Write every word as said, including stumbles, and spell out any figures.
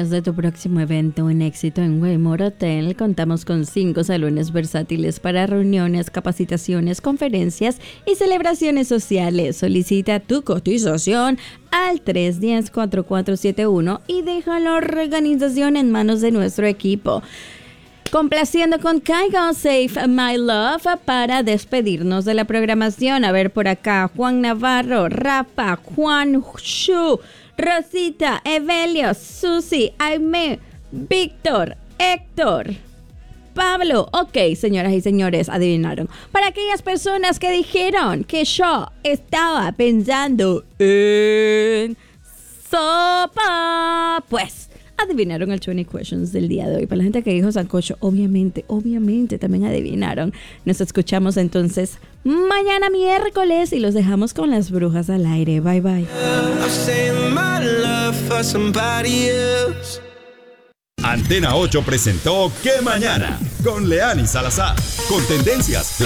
días de tu próximo evento en éxito en Waymore Hotel, contamos con cinco salones versátiles para reuniones, capacitaciones, conferencias y celebraciones sociales. Solicita tu cotización al tres uno cero, cuatro cuatro siete uno y deja la organización en manos de nuestro equipo. Complaciendo con Kygo Save My Love para despedirnos de la programación. A ver por acá, Juan Navarro, Rafa, Juan Shu, Rosita, Evelio, Susi, Aime, Víctor, Héctor, Pablo. Ok, señoras y señores, adivinaron. Para aquellas personas que dijeron que yo estaba pensando en sopa, pues adivinaron el veinte questions del día de hoy. Para la gente que dijo sancocho, obviamente, obviamente también adivinaron. Nos escuchamos entonces mañana miércoles y los dejamos con las brujas al aire. Bye, bye. Antena ocho presentó ¿Qué Mañana? Con Leani Salazar. Con tendencias,